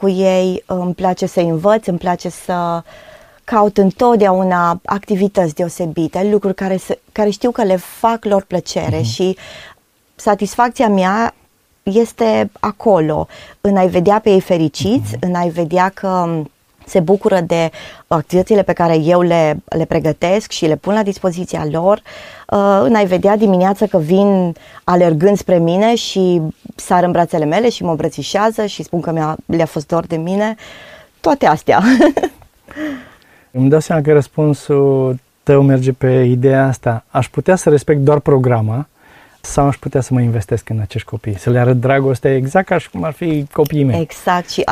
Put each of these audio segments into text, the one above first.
cu ei, îmi place să învăț, îmi place să caut întotdeauna activități deosebite, lucruri care știu că le fac lor plăcere și satisfacția mea este acolo, în a-i vedea pe ei fericiți, în a-i vedea că se bucură de activitățile pe care eu le pregătesc și le pun la dispoziția lor, în a-i vedea dimineața că vin alergând spre mine și sar în brațele mele și mă îmbrățișează și spun că le-a fost dor de mine, toate astea. Îmi dau seama că răspunsul tău merge pe ideea asta. Aș putea să respect doar programa sau aș putea să mă investesc în acești copii? Să le arăt dragoste exact ca și cum ar fi copiii mei. Exact, și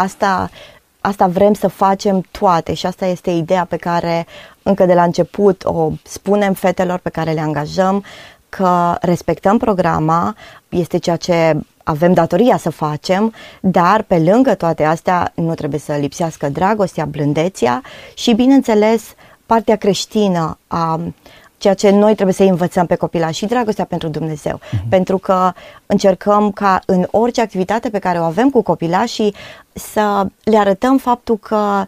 asta vrem să facem toate și asta este ideea pe care încă de la început o spunem fetelor pe care le angajăm, că respectăm programa, este ceea ce avem datoria să facem, dar pe lângă toate astea nu trebuie să lipsească dragostea, blândețea și, bineînțeles, partea creștină a ceea ce noi trebuie să învățăm pe copilași și dragostea pentru Dumnezeu. Pentru că încercăm ca în orice activitate pe care o avem cu copilașii să le arătăm faptul că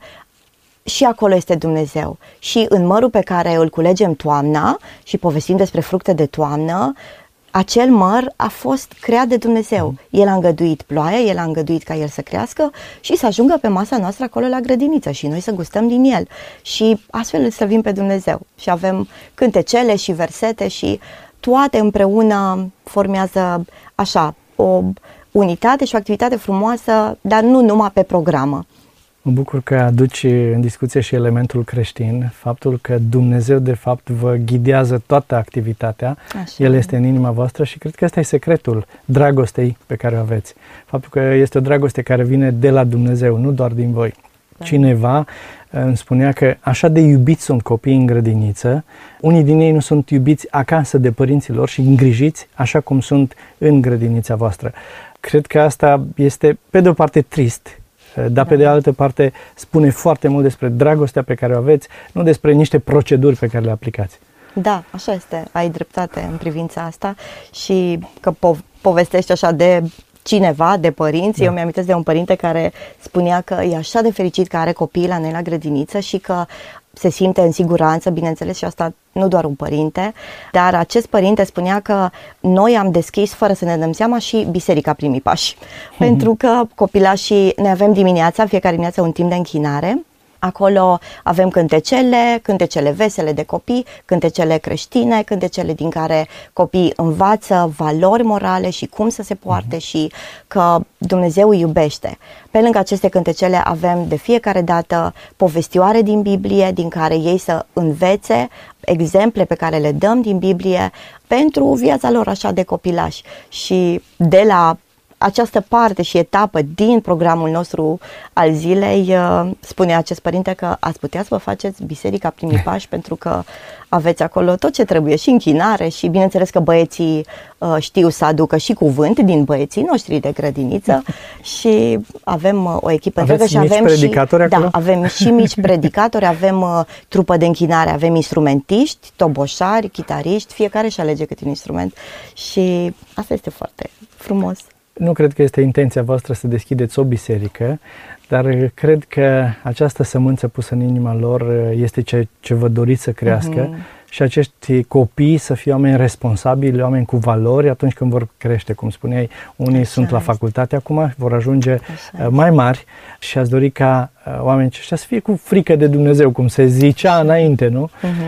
și acolo este Dumnezeu. Și în mărul pe care îl culegem toamna și povestim despre fructe de toamnă, acel măr a fost creat de Dumnezeu. El a îngăduit ploaia, El a îngăduit ca el să crească și să ajungă pe masa noastră acolo la grădiniță și noi să gustăm din el. Și astfel îl slăvim pe Dumnezeu. Și avem cântecele și versete și toate împreună formează așa o unitate și o activitate frumoasă, dar nu numai pe programă. Mă bucur că aduci în discuție și elementul creștin, faptul că Dumnezeu de fapt vă ghidează toată activitatea, așa. El este în inima voastră și cred că ăsta e secretul dragostei pe care o aveți. Faptul că este o dragoste care vine de la Dumnezeu, nu doar din voi. Da. Cineva îmi spunea că așa de iubiți sunt copiii în grădiniță, unii din ei nu sunt iubiți acasă de părinții lor și îngrijiți așa cum sunt în grădinița voastră. Cred că asta este pe de o parte trist, dar pe de altă parte spune foarte mult despre dragostea pe care o aveți, nu despre niște proceduri pe care le aplicați. Da, așa este, ai dreptate în privința asta și că povestești așa de cineva, de părinți. Da. Eu mi-amintesc de un părinte care spunea că e așa de fericit că are copii la noi la grădiniță și că se simte în siguranță, bineînțeles, și asta nu doar un părinte, dar acest părinte spunea că noi am deschis, fără să ne dăm seama, și biserica Primii Pași. Pentru că copilașii, ne avem dimineața, fiecare dimineață un timp de închinare. Acolo avem cântecele vesele de copii, cântecele creștine, cântecele din care copiii învață valori morale și cum să se poarte și că Dumnezeu îi iubește. Pe lângă aceste cântecele avem de fiecare dată povestioare din Biblie, din care ei să învețe exemple pe care le dăm din Biblie pentru viața lor așa de copilași. Și de la această parte și etapă din programul nostru al zilei, spune acest părinte că ați putea să vă faceți biserica Primii Pași pentru că aveți acolo tot ce trebuie, și închinare și bineînțeles că băieții știu să aducă și cuvânt din băieții noștri de grădiniță și avem o echipă întreagă și avem predicatori acolo? Da, avem și mici predicatori, avem trupă de închinare, avem instrumentiști, toboșari, chitariști, fiecare își alege câte un instrument și asta este foarte frumos. Nu cred că este intenția voastră să deschideți o biserică, dar cred că această sămânță pusă în inima lor este ce vă doriți să crească și acești copii să fie oameni responsabili, oameni cu valori atunci când vor crește, cum spuneai, unii sunt la facultate acum, vor ajunge mai mari și ați dori ca oamenii aceștia să fie cu frică de Dumnezeu, cum se zicea înainte, nu?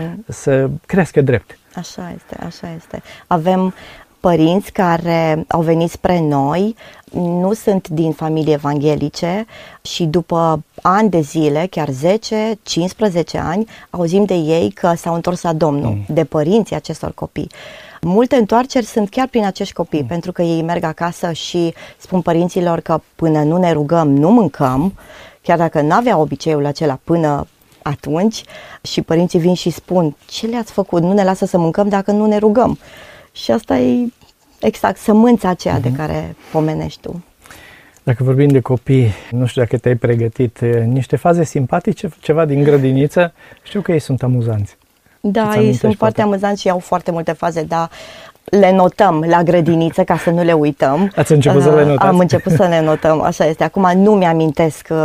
Să crească drept. Așa este, așa este. Avem părinți care au venit spre noi, nu sunt din familii evanghelice și după ani de zile, chiar 10-15 ani, auzim de ei că s-au întors la Domnul, de părinții acestor copii. Multe întoarceri sunt chiar prin acești copii, pentru că ei merg acasă și spun părinților că până nu ne rugăm, nu mâncăm, chiar dacă nu aveau obiceiul acela până atunci, și părinții vin și spun: ce le-ați făcut? Nu ne lasă să mâncăm dacă nu ne rugăm. Și asta e exact sămânța aceea de care pomenești tu. Dacă vorbim de copii, nu știu dacă te-ai pregătit niște faze simpatice, ceva din grădiniță. Știu că ei sunt amuzanți. Da, ei sunt foarte amuzanți și au foarte multe faze, dar le notăm la grădiniță ca să nu le uităm. Ați început să le notați? Am început să le notăm, așa este. Acum nu mi-amintesc